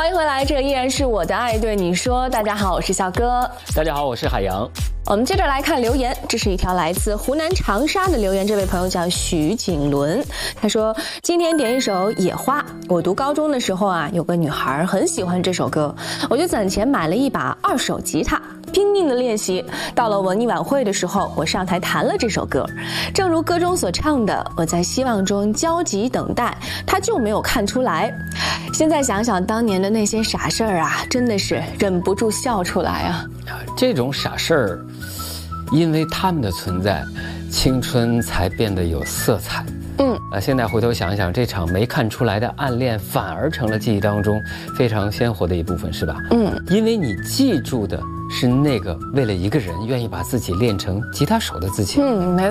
欢迎回来，这依然是我的爱对你说。大家好，我是小哥。 大家好，我是海洋。 我们接着来看留言，这是一条来自湖南长沙的留言，这位朋友叫许景伦，他说今天点一首《野花》。我读高中的时候啊，有个女孩很喜欢这首歌，我就攒钱买了一把2手吉他，拼命的练习。到了文艺晚会的时候，我上台弹了这首歌，正如歌中所唱的，我在希望中焦急等待，他就没有看出来。现在想想当年的那些傻事儿啊，真的是忍不住笑出来啊。 这种傻事儿，因为他们的存在，青春才变得有色彩。现在回头想想，这场没看出来的暗恋，反而成了记忆当中非常鲜活的一部分，是吧？因为你记住的是那个为了一个人愿意把自己练成吉他手的自己。